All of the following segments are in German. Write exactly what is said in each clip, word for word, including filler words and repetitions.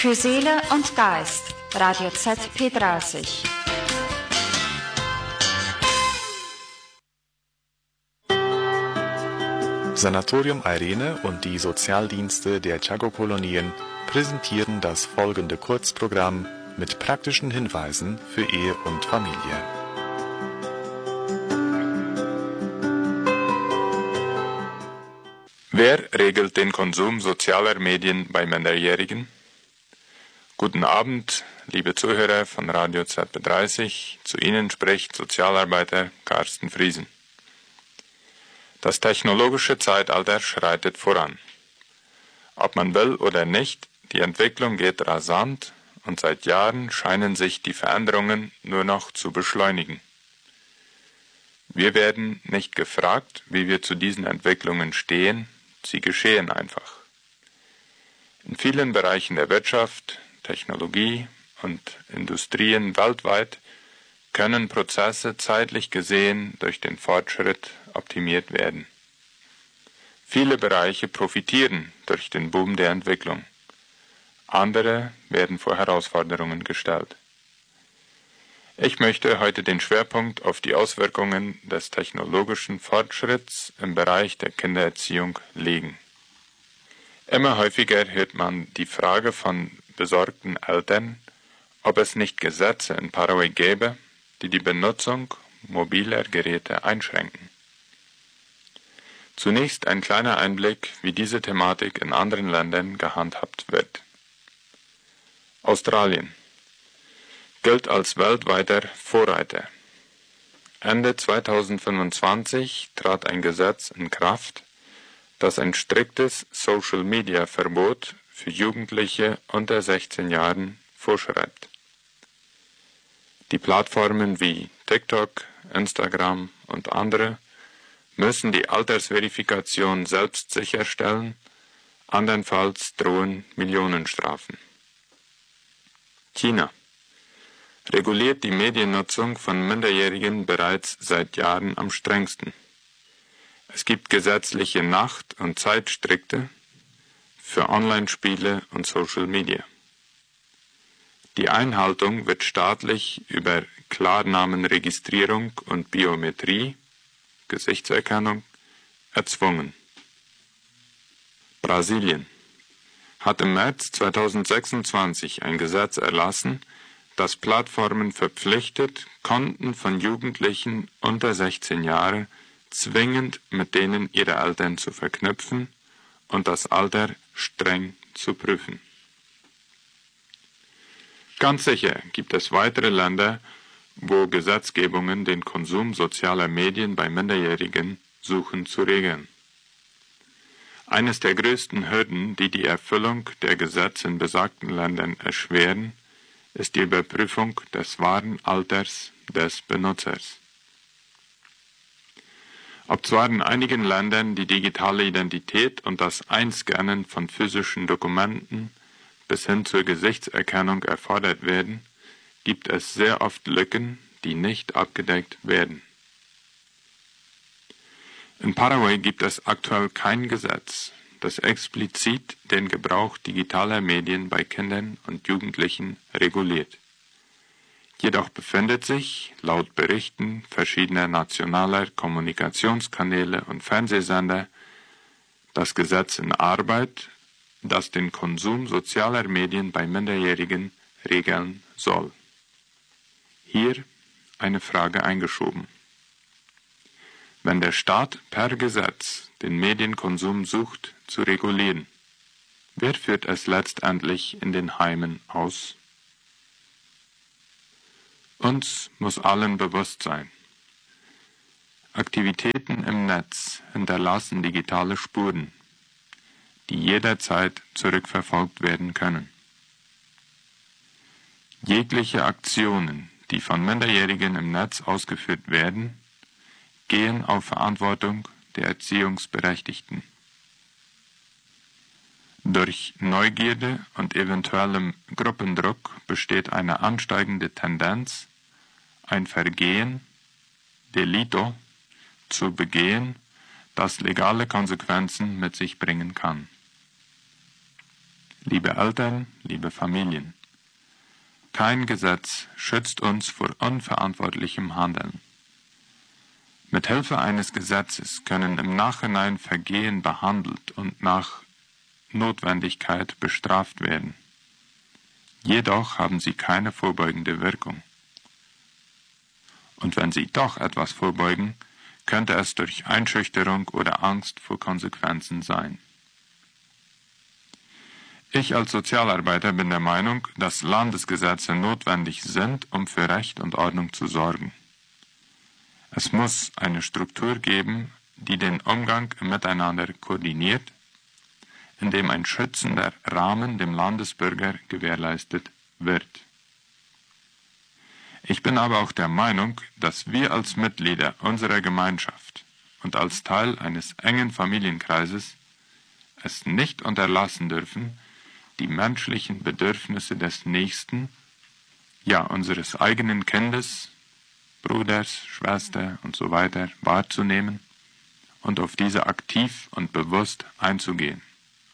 Für Seele und Geist, Radio Z P dreißig. Sanatorium Irene und die Sozialdienste der Chaco-Kolonien präsentieren das folgende Kurzprogramm mit praktischen Hinweisen für Ehe und Familie. Wer regelt den Konsum sozialer Medien bei Minderjährigen? Guten Abend, liebe Zuhörer von Radio Z P dreißig. Zu Ihnen spricht Sozialarbeiter Carsten Friesen. Das technologische Zeitalter schreitet voran. Ob man will oder nicht, die Entwicklung geht rasant und seit Jahren scheinen sich die Veränderungen nur noch zu beschleunigen. Wir werden nicht gefragt, wie wir zu diesen Entwicklungen stehen, sie geschehen einfach. In vielen Bereichen der Wirtschaft, Technologie und Industrien weltweit können Prozesse zeitlich gesehen durch den Fortschritt optimiert werden. Viele Bereiche profitieren durch den Boom der Entwicklung. Andere werden vor Herausforderungen gestellt. Ich möchte heute den Schwerpunkt auf die Auswirkungen des technologischen Fortschritts im Bereich der Kindererziehung legen. Immer häufiger hört man die Frage von besorgten Eltern, ob es nicht Gesetze in Paraguay gäbe, die die Benutzung mobiler Geräte einschränken. Zunächst ein kleiner Einblick, wie diese Thematik in anderen Ländern gehandhabt wird. Australien gilt als weltweiter Vorreiter. Ende zweitausendfünfundzwanzig trat ein Gesetz in Kraft, das ein striktes Social-Media-Verbot für Jugendliche unter sechzehn Jahren vorschreibt. Die Plattformen wie TikTok, Instagram und andere müssen die Altersverifikation selbst sicherstellen, andernfalls drohen Millionenstrafen. China reguliert die Mediennutzung von Minderjährigen bereits seit Jahren am strengsten. Es gibt gesetzliche Nacht- und Zeitstrikte für Online-Spiele und Social Media. Die Einhaltung wird staatlich über Klarnamenregistrierung und Biometrie, Gesichtserkennung, erzwungen. Brasilien hat im März zweitausendsechsundzwanzig ein Gesetz erlassen, das Plattformen verpflichtet, Konten von Jugendlichen unter sechzehn Jahre zwingend mit denen ihrer Eltern zu verknüpfen und das Alter streng zu prüfen. Ganz sicher gibt es weitere Länder, wo Gesetzgebungen den Konsum sozialer Medien bei Minderjährigen suchen zu regeln. Eines der größten Hürden, die die Erfüllung der Gesetze in besagten Ländern erschweren, ist die Überprüfung des wahren Alters des Benutzers. Ob zwar in einigen Ländern die digitale Identität und das Einscannen von physischen Dokumenten bis hin zur Gesichtserkennung erfordert werden, gibt es sehr oft Lücken, die nicht abgedeckt werden. In Paraguay gibt es aktuell kein Gesetz, das explizit den Gebrauch digitaler Medien bei Kindern und Jugendlichen reguliert. Jedoch befindet sich, laut Berichten verschiedener nationaler Kommunikationskanäle und Fernsehsender, das Gesetz in Arbeit, das den Konsum sozialer Medien bei Minderjährigen regeln soll. Hier eine Frage eingeschoben. Wenn der Staat per Gesetz den Medienkonsum sucht zu regulieren, wer führt es letztendlich in den Heimen aus? Uns muss allen bewusst sein, Aktivitäten im Netz hinterlassen digitale Spuren, die jederzeit zurückverfolgt werden können. Jegliche Aktionen, die von Minderjährigen im Netz ausgeführt werden, gehen auf Verantwortung der Erziehungsberechtigten. Durch Neugierde und eventuellem Gruppendruck besteht eine ansteigende Tendenz, ein Vergehen, Delito, zu begehen, das legale Konsequenzen mit sich bringen kann. Liebe Eltern, liebe Familien, kein Gesetz schützt uns vor unverantwortlichem Handeln. Mit Hilfe eines Gesetzes können im Nachhinein Vergehen behandelt und nach Notwendigkeit bestraft werden. Jedoch haben sie keine vorbeugende Wirkung. Und wenn sie doch etwas vorbeugen, könnte es durch Einschüchterung oder Angst vor Konsequenzen sein. Ich als Sozialarbeiter bin der Meinung, dass Landesgesetze notwendig sind, um für Recht und Ordnung zu sorgen. Es muss eine Struktur geben, die den Umgang miteinander koordiniert, indem ein schützender Rahmen dem Landesbürger gewährleistet wird. Ich bin aber auch der Meinung, dass wir als Mitglieder unserer Gemeinschaft und als Teil eines engen Familienkreises es nicht unterlassen dürfen, die menschlichen Bedürfnisse des Nächsten, ja unseres eigenen Kindes, Bruders, Schwester und so weiter wahrzunehmen und auf diese aktiv und bewusst einzugehen.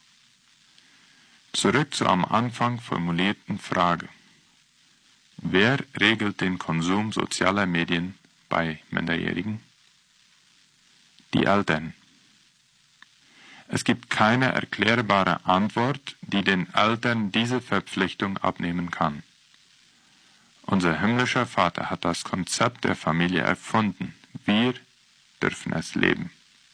Zurück zur am Anfang formulierten Frage. Wer regelt den Konsum sozialer Medien bei Minderjährigen? Die Eltern. Es gibt keine erklärbare Antwort, die den Eltern diese Verpflichtung abnehmen kann. Unser himmlischer Vater hat das Konzept der Familie erfunden. Wir dürfen es leben.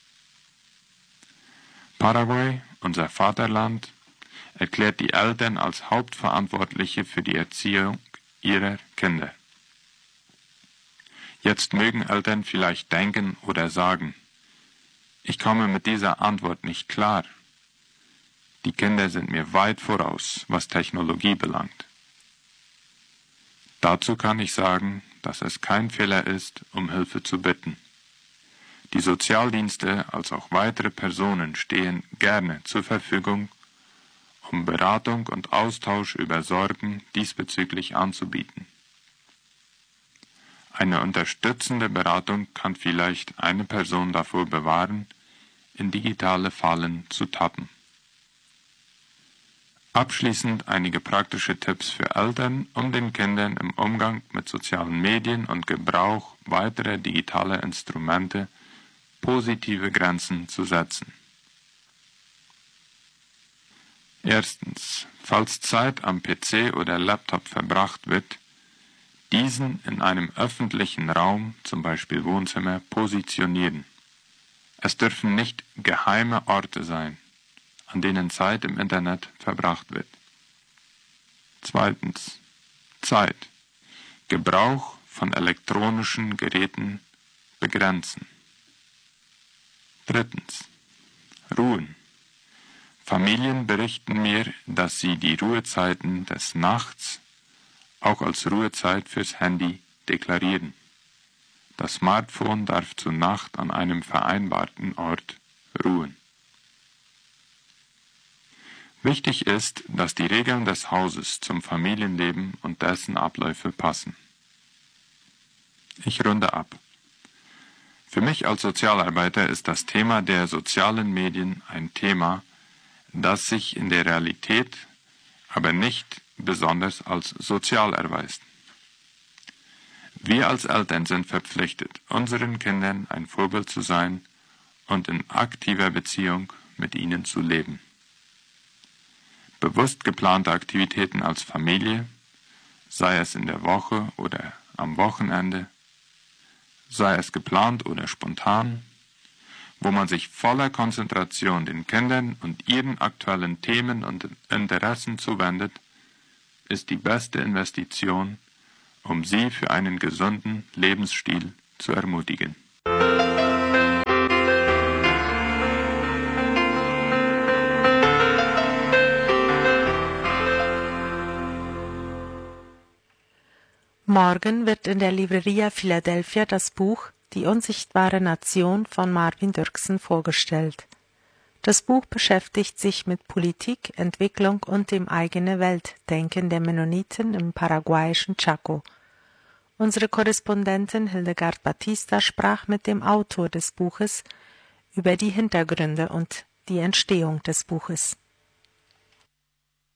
Paraguay, unser Vaterland, erklärt die Eltern als Hauptverantwortliche für die Erziehung ihrer Kinder. Jetzt mögen Eltern vielleicht denken oder sagen, ich komme mit dieser Antwort nicht klar. Die Kinder sind mir weit voraus, was Technologie belangt. Dazu kann ich sagen, dass es kein Fehler ist, um Hilfe zu bitten. Die Sozialdienste als auch weitere Personen stehen gerne zur Verfügung, um Beratung und Austausch über Sorgen diesbezüglich anzubieten. Eine unterstützende Beratung kann vielleicht eine Person davor bewahren, in digitale Fallen zu tappen. Abschließend einige praktische Tipps für Eltern, um den Kindern im Umgang mit sozialen Medien und Gebrauch weiterer digitaler Instrumente positive Grenzen zu setzen. Erstens, falls Zeit am P C oder Laptop verbracht wird, diesen in einem öffentlichen Raum, zum Beispiel Wohnzimmer, positionieren. Es dürfen nicht geheime Orte sein, an denen Zeit im Internet verbracht wird. Zweitens, Zeit. Gebrauch von elektronischen Geräten begrenzen. Drittens, Ruhen. Familien berichten mir, dass sie die Ruhezeiten des Nachts auch als Ruhezeit fürs Handy deklarieren. Das Smartphone darf zur Nacht an einem vereinbarten Ort ruhen. Wichtig ist, dass die Regeln des Hauses zum Familienleben und dessen Abläufe passen. Ich runde ab. Für mich als Sozialarbeiter ist das Thema der sozialen Medien ein Thema, das sich in der Realität aber nicht besonders als sozial erweist. Wir als Eltern sind verpflichtet, unseren Kindern ein Vorbild zu sein und in aktiver Beziehung mit ihnen zu leben. Bewusst geplante Aktivitäten als Familie, sei es in der Woche oder am Wochenende, sei es geplant oder spontan, wo man sich voller Konzentration den Kindern und ihren aktuellen Themen und Interessen zuwendet, ist die beste Investition, um sie für einen gesunden Lebensstil zu ermutigen. Morgen wird in der Libreria Philadelphia das Buch Die unsichtbare Nation von Marvin Dirksen vorgestellt. Das Buch beschäftigt sich mit Politik, Entwicklung und dem eigenen Weltdenken der Mennoniten im paraguayischen Chaco. Unsere Korrespondentin Hildegard Batista sprach mit dem Autor des Buches über die Hintergründe und die Entstehung des Buches.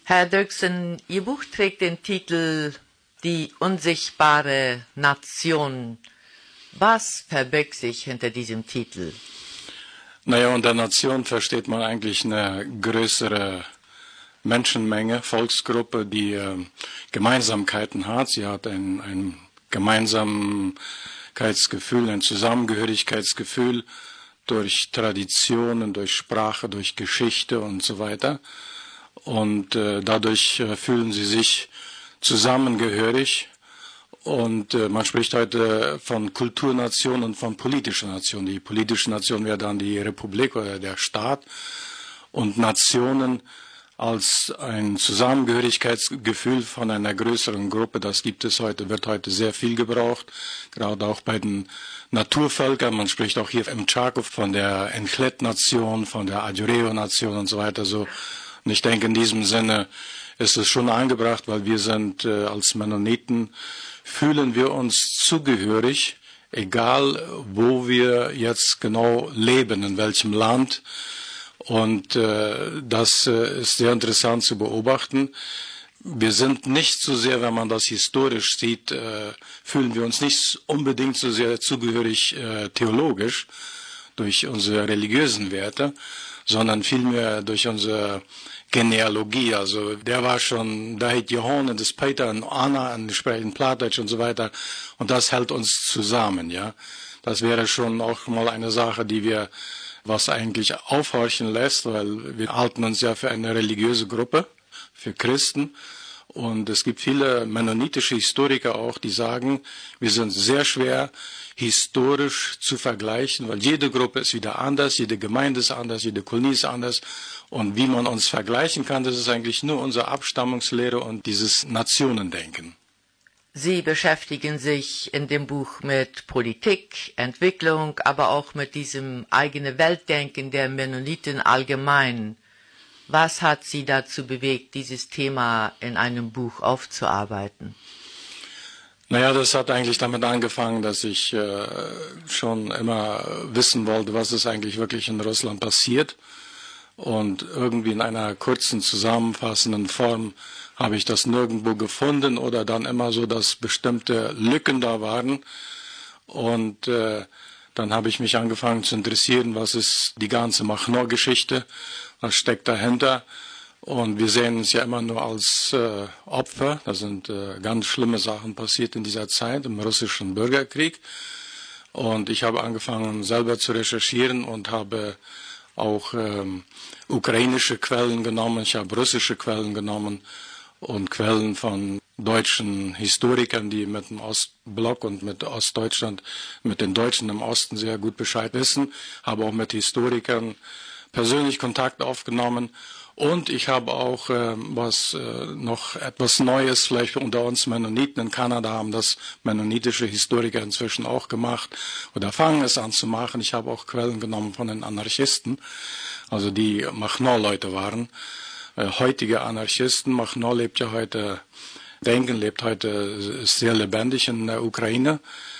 Herr Dirksen, Ihr Buch trägt den Titel Die unsichtbare Nation. Was verbirgt sich hinter diesem Titel? Naja, unter Nation versteht man eigentlich eine größere Menschenmenge, Volksgruppe, die äh, Gemeinsamkeiten hat. Sie hat ein, ein Gemeinsamkeitsgefühl, ein Zusammengehörigkeitsgefühl durch Traditionen, durch Sprache, durch Geschichte und so weiter. Und äh, dadurch äh, fühlen sie sich zusammengehörig. Und äh, man spricht heute von Kulturnation und von politischer Nation. Die politische Nation wäre dann die Republik oder der Staat. Und Nationen als ein Zusammengehörigkeitsgefühl von einer größeren Gruppe, das gibt es heute, wird heute sehr viel gebraucht, gerade auch bei den Naturvölkern. Man spricht auch hier im Chaco von der Enclet-Nation, von der Adjureo-Nation und so weiter. So. Und ich denke, in diesem Sinne ist es schon angebracht, weil wir sind äh, als Mennoniten, fühlen wir uns zugehörig, egal wo wir jetzt genau leben, in welchem Land. Und äh, das äh, ist sehr interessant zu beobachten. Wir sind nicht so sehr, wenn man das historisch sieht, äh, fühlen wir uns nicht unbedingt so sehr zugehörig äh, theologisch durch unsere religiösen Werte, sondern vielmehr durch unsere Genealogie. Also der war schon, da hat Johann und das Peter und Anna und die sprechen Plattdeutsch und so weiter. Und das hält uns zusammen, ja. Das wäre schon auch mal eine Sache, die wir was eigentlich aufhorchen lässt, weil wir halten uns ja für eine religiöse Gruppe, für Christen. Und es gibt viele mennonitische Historiker auch, die sagen, wir sind sehr schwer historisch zu vergleichen, weil jede Gruppe ist wieder anders, jede Gemeinde ist anders, jede Kolonie ist anders. Und wie man uns vergleichen kann, das ist eigentlich nur unsere Abstammungslehre und dieses Nationendenken. Sie beschäftigen sich in dem Buch mit Politik, Entwicklung, aber auch mit diesem eigenen Weltdenken der Mennoniten allgemein. Was hat Sie dazu bewegt, dieses Thema in einem Buch aufzuarbeiten? Naja, das hat eigentlich damit angefangen, dass ich äh, schon immer wissen wollte, was ist eigentlich wirklich in Russland passiert. Und irgendwie in einer kurzen, zusammenfassenden Form habe ich das nirgendwo gefunden oder dann immer so, dass bestimmte Lücken da waren. Und äh, dann habe ich mich angefangen zu interessieren, was ist die ganze Machnor-Geschichte, was steckt dahinter. Und wir sehen uns ja immer nur als äh, Opfer. Da sind äh, ganz schlimme Sachen passiert in dieser Zeit, im russischen Bürgerkrieg. Und ich habe angefangen, selber zu recherchieren und habe auch ähm, ukrainische Quellen genommen, ich habe russische Quellen genommen und Quellen von deutschen Historikern, die mit dem Ostblock und mit Ostdeutschland, mit den Deutschen im Osten sehr gut Bescheid wissen, habe auch mit Historikern persönlich Kontakt aufgenommen. Und ich habe auch äh, was äh, noch etwas Neues, vielleicht unter uns Mennoniten in Kanada haben das mennonitische Historiker inzwischen auch gemacht oder fangen es an zu machen. Ich habe auch Quellen genommen von den Anarchisten, also die Machnor-Leute waren, äh, heutige Anarchisten. Machnor lebt ja heute, Denken lebt heute, ist sehr lebendig in der Ukraine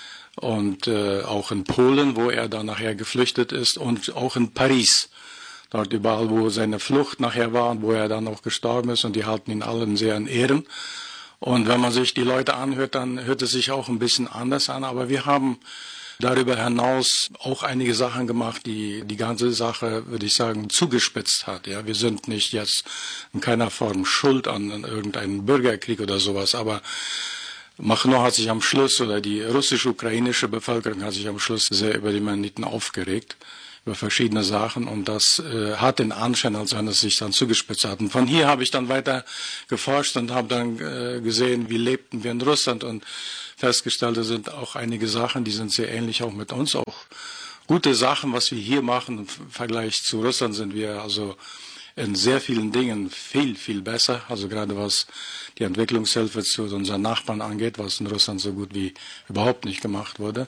und äh, auch in Polen, wo er dann nachher geflüchtet ist, und auch in Paris. Dort überall, wo seine Flucht nachher war und wo er dann auch gestorben ist, und die halten ihn allen sehr in Ehren. Und wenn man sich die Leute anhört, dann hört es sich auch ein bisschen anders an. Aber wir haben darüber hinaus auch einige Sachen gemacht, die die ganze Sache, würde ich sagen, zugespitzt hat. Ja, wir sind nicht jetzt in keiner Form schuld an, an irgendeinem Bürgerkrieg oder sowas, aber Machnor hat sich am Schluss, oder die russisch-ukrainische Bevölkerung hat sich am Schluss sehr über die Mennoniten aufgeregt, über verschiedene Sachen, und das äh, hat den Anschein, als wenn es sich dann zugespitzt hat. Und von hier habe ich dann weiter geforscht und habe dann äh, gesehen, wie lebten wir in Russland, und festgestellt, da sind auch einige Sachen, die sind sehr ähnlich auch mit uns, auch gute Sachen, was wir hier machen. Im Vergleich zu Russland sind wir also in sehr vielen Dingen viel, viel besser, also gerade was die Entwicklungshilfe zu unseren Nachbarn angeht, was in Russland so gut wie überhaupt nicht gemacht wurde.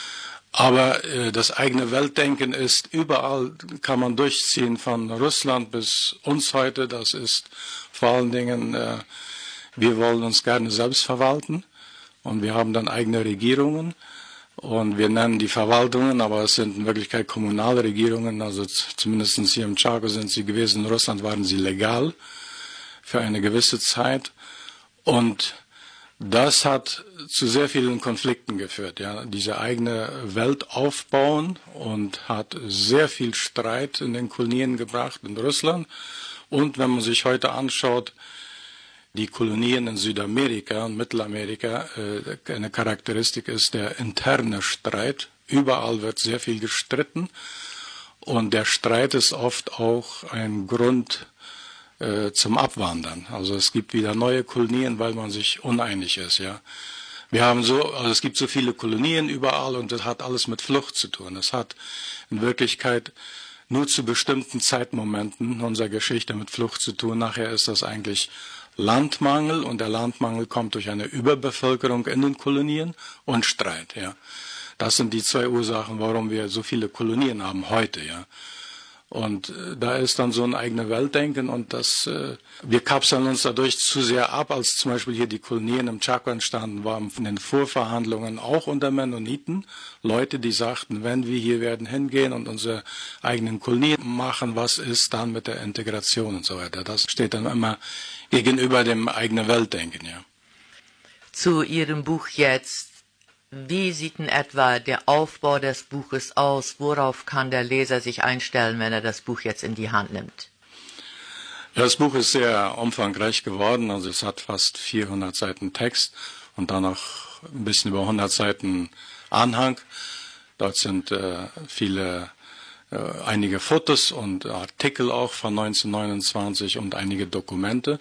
Aber äh, das eigene Weltdenken ist überall, kann man durchziehen, von Russland bis uns heute. Das ist vor allen Dingen, äh, wir wollen uns gerne selbst verwalten, und wir haben dann eigene Regierungen, und wir nennen die Verwaltungen, aber es sind in Wirklichkeit kommunale Regierungen, also zumindest hier im Chaco sind sie gewesen, in Russland waren sie legal, für eine gewisse Zeit. Und das hat zu sehr vielen Konflikten geführt, ja, diese eigene Welt aufbauen, und hat sehr viel Streit in den Kolonien gebracht in Russland. Und wenn man sich heute anschaut, die Kolonien in Südamerika und Mittelamerika, äh, eine Charakteristik ist der interne Streit. Überall wird sehr viel gestritten, und der Streit ist oft auch ein Grund äh, zum Abwandern. Also es gibt wieder neue Kolonien, weil man sich uneinig ist, ja. Wir haben so, also es gibt so viele Kolonien überall, und das hat alles mit Flucht zu tun. Es hat in Wirklichkeit nur zu bestimmten Zeitmomenten unserer Geschichte mit Flucht zu tun. Nachher ist das eigentlich Landmangel, und der Landmangel kommt durch eine Überbevölkerung in den Kolonien und Streit, ja. Das sind die zwei Ursachen, warum wir so viele Kolonien haben heute, ja. Und äh, da ist dann so ein eigenes Weltdenken, und das, äh, wir kapseln uns dadurch zu sehr ab, als zum Beispiel hier die Kolonien im Chaco entstanden waren, von den Vorverhandlungen auch unter Mennoniten, Leute, die sagten, wenn wir hier werden hingehen und unsere eigenen Kolonien machen, was ist dann mit der Integration und so weiter. Das steht dann immer gegenüber dem eigenen Weltdenken, ja. Zu Ihrem Buch jetzt. Wie sieht in etwa der Aufbau des Buches aus? Worauf kann der Leser sich einstellen, wenn er das Buch jetzt in die Hand nimmt? Ja, das Buch ist sehr umfangreich geworden. Also es hat fast vierhundert Seiten Text und dann noch ein bisschen über hundert Seiten Anhang. Dort sind äh, viele, äh, einige Fotos und Artikel auch von neunzehnhundertneunundzwanzig und einige Dokumente.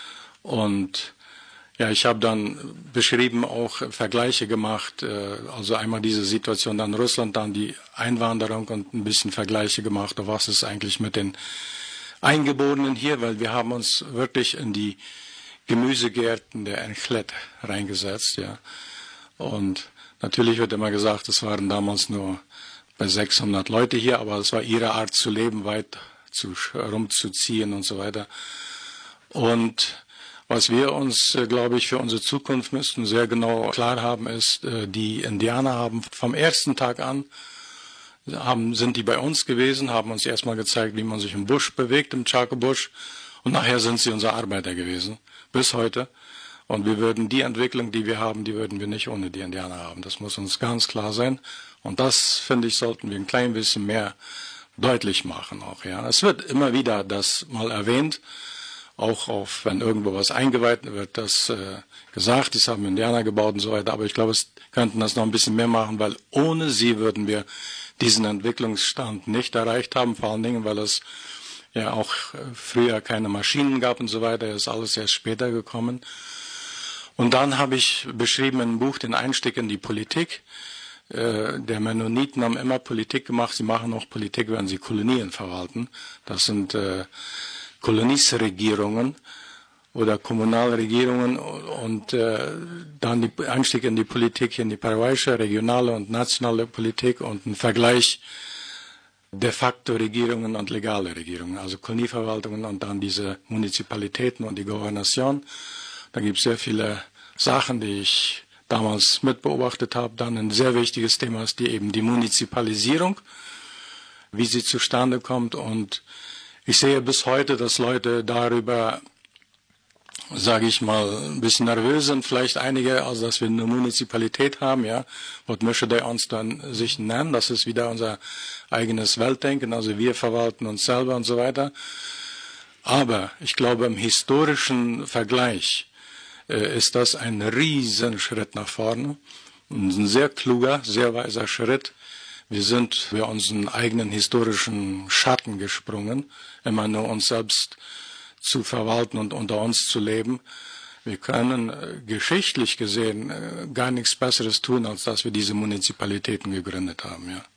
Und ja, ich habe dann beschrieben, auch Vergleiche gemacht, also einmal diese Situation dann Russland, dann die Einwanderung, und ein bisschen Vergleiche gemacht, was ist eigentlich mit den Eingeborenen hier, weil wir haben uns wirklich in die Gemüsegärten der Enchlet reingesetzt, ja. Und natürlich wird immer gesagt, es waren damals nur bei sechshundert Leute hier, aber es war ihre Art zu leben, weit zu, rumzuziehen und so weiter. Und was wir uns, glaube ich, für unsere Zukunft müssen sehr genau klar haben, ist, die Indianer haben vom ersten Tag an, haben, sind die bei uns gewesen, haben uns erstmal gezeigt, wie man sich im Busch bewegt, im Chaco-Busch, und nachher sind sie unsere Arbeiter gewesen, bis heute. Und wir würden die Entwicklung, die wir haben, die würden wir nicht ohne die Indianer haben. Das muss uns ganz klar sein. Und das, finde ich, sollten wir ein klein bisschen mehr deutlich machen auch, ja. Es wird immer wieder das mal erwähnt, auch auf, wenn irgendwo was eingeweiht wird, das äh, gesagt, das haben Indianer gebaut und so weiter. Aber ich glaube, es könnten das noch ein bisschen mehr machen, weil ohne sie würden wir diesen Entwicklungsstand nicht erreicht haben. Vor allen Dingen, weil es ja auch früher keine Maschinen gab und so weiter. Das ist alles erst später gekommen. Und dann habe ich beschrieben in einem Buch den Einstieg in die Politik. Äh, der Mennoniten haben immer Politik gemacht. Sie machen auch Politik, wenn sie Kolonien verwalten. Das sind äh, Kolonisregierungen oder Kommunalregierungen, und äh, dann der Einstieg in die Politik, in die paraguayische, regionale und nationale Politik, und ein Vergleich de facto Regierungen und legale Regierungen, also Kolonieverwaltungen und dann diese Munizipalitäten und die Gouvernation. Da gibt es sehr viele Sachen, die ich damals mitbeobachtet habe. Dann ein sehr wichtiges Thema ist die, eben die Munizipalisierung, wie sie zustande kommt, und ich sehe bis heute, dass Leute darüber, sage ich mal, ein bisschen nervös sind, vielleicht einige, also dass wir eine Munizipalität haben, ja, was möchte der uns dann sich nennen, das ist wieder unser eigenes Weltdenken, also wir verwalten uns selber und so weiter. Aber ich glaube, im historischen Vergleich äh, ist das ein Riesenschritt nach vorne, ein sehr kluger, sehr weiser Schritt. Wir sind für unseren eigenen historischen Schatten gesprungen, immer nur uns selbst zu verwalten und unter uns zu leben. Wir können äh, geschichtlich gesehen äh, gar nichts Besseres tun, als dass wir diese Munizipalitäten gegründet haben, ja.